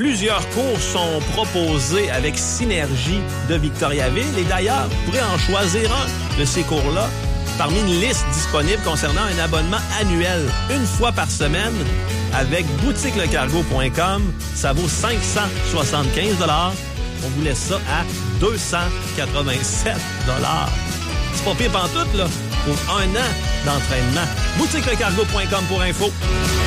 Plusieurs cours sont proposés avec Synergie de Victoriaville. Et d'ailleurs, vous pourrez en choisir un de ces cours-là parmi une liste disponible concernant un abonnement annuel, une fois par semaine, avec boutiquelecargo.com. Ça vaut 575 $. On vous laisse ça à 287 $. C'est pas pire pantoute, là, pour un an d'entraînement. Boutiquelecargo.com pour info.